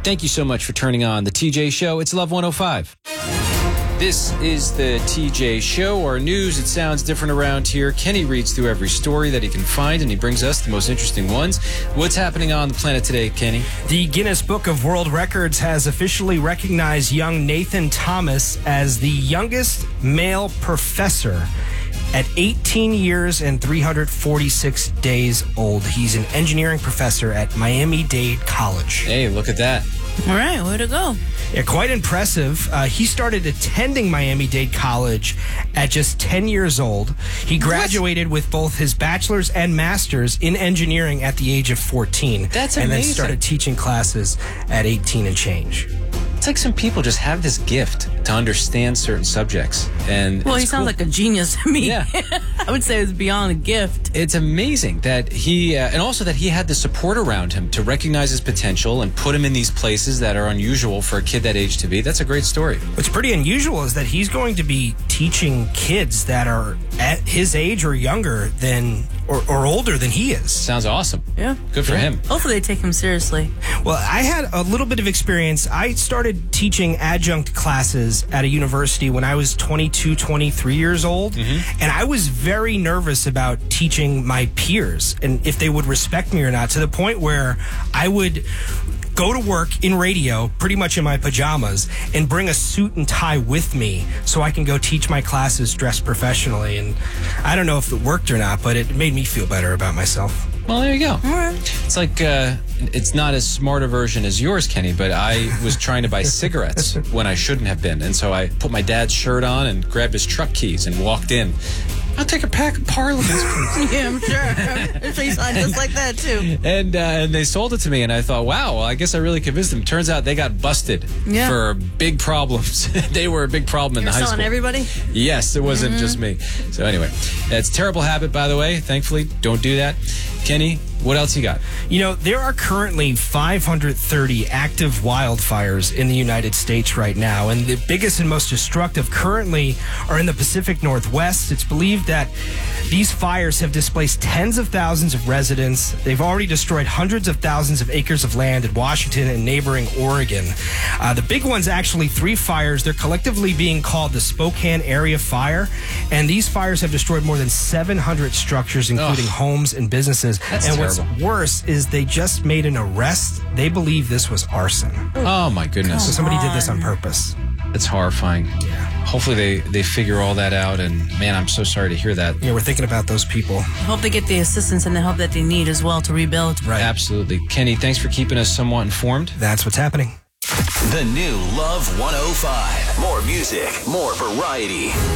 Thank you so much for turning on the TJ Show. It's Love 105. This is the TJ Show. Our news, it sounds different around here. Kenny reads through every story that he can find, and he brings us the most interesting ones. What's happening on the planet today, Kenny? The Guinness Book of World Records has officially recognized young Nathan Thomas as the youngest male professor at 18 years and 346 days old. He's an engineering professor at Miami-Dade College. Hey, look at that. All right, way to go. Yeah, quite impressive. He started attending Miami-Dade College at just 10 years old. He graduated with both his bachelor's and master's in engineering at the age of 14. That's and amazing. then started teaching classes at 18 and change. It's like some people just have this gift to understand certain subjects. And Well, he sounds like a genius to me. Yeah. I would say it's beyond a gift. It's amazing that he, and also that he had the support around him to recognize his potential and put him in these places that are unusual for a kid that age to be. That's a great story. What's pretty unusual is that he's going to be teaching kids that are at his age or younger than, or older than he is. Sounds awesome. Yeah. Good for him. Hopefully they take him seriously. Well, I had a little bit of experience. I started teaching adjunct classes at a university when I was 22, 23 years old. And I was very nervous about teaching my peers and if they would respect me or not, to the point where I would go to work in radio pretty much in my pajamas and bring a suit and tie with me so I can go teach my classes dressed professionally. And I don't know if it worked or not, but it made me feel better about myself. Well, there you go. All right. It's like, it's not as smart a version as yours, Kenny, but I was trying to buy cigarettes when I shouldn't have been. And so I put my dad's shirt on and grabbed his truck keys and walked in. I'll take a pack of Parliaments, please. Yeah, I'm sure. I'm sure you sound just like that, too. And they sold it to me, and I thought, wow, well, I guess I really convinced them. Turns out they got busted for big problems. They were a big problem in the high school. You're selling everybody? Yes, it wasn't just me. So anyway, that's a terrible habit, by the way. Thankfully, don't do that. Kenny, what else you got? You know, there are currently 530 active wildfires in the United States right now, and the biggest and most destructive currently are in the Pacific Northwest. It's believed that these fires have displaced tens of thousands of residents. They've already destroyed hundreds of thousands of acres of land in Washington and neighboring Oregon. The big one's actually 3 fires. They're collectively being called the Spokane Area Fire, and these fires have destroyed more than 700 structures, including homes and businesses. That's and terrible. What's worse is they just made an arrest. They believe this was arson. Oh, my goodness. So somebody did this on purpose. That's horrifying. Hopefully they figure all that out, and man, I'm so sorry to hear that. Yeah, we're thinking about those people. I hope they get the assistance and the help that they need as well to rebuild. Right. Absolutely. Kenny, thanks for keeping us somewhat informed. That's what's happening. The new Love 105. More music, more variety.